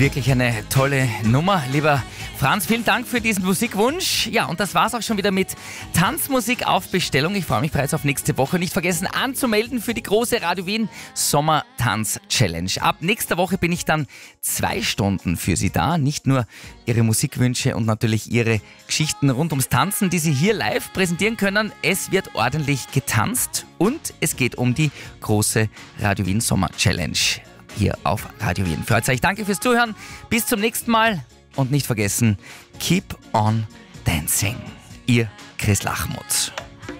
Wirklich eine tolle Nummer, lieber Franz. Vielen Dank für diesen Musikwunsch. Ja, und das war's auch schon wieder mit Tanzmusik auf Bestellung. Ich freue mich bereits auf nächste Woche. Nicht vergessen anzumelden für die große Radio Wien Sommertanz-Challenge. Ab nächster Woche bin ich dann 2 Stunden für Sie da. Nicht nur Ihre Musikwünsche und natürlich Ihre Geschichten rund ums Tanzen, die Sie hier live präsentieren können. Es wird ordentlich getanzt und es geht um die große Radio Wien Sommer-Challenge hier auf Radio Wien. Für heute sage ich danke fürs Zuhören. Bis zum nächsten Mal und nicht vergessen, keep on dancing. Ihr Chris Lachmutz.